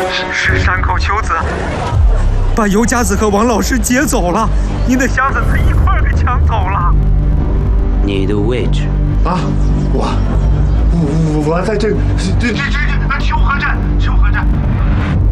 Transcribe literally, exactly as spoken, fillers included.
是山口秋子，把尤佳子和王老师劫走了，您的箱子他一块儿给抢走了。 你的位置啊，我我我在这这这这这秋河站，秋河站。